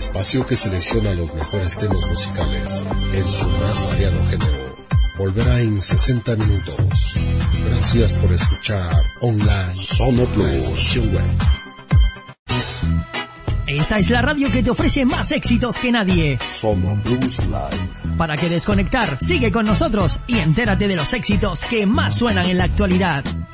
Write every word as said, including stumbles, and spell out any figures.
espacio que selecciona los mejores temas musicales en su más variado género, volverá en sesenta minutos. Gracias por escuchar online Sono Plus, estación web. Esta es la radio que te ofrece más éxitos que nadie. Sono Plus Live. Para que desconectar, sigue con nosotros y entérate de los éxitos que más suenan en la actualidad.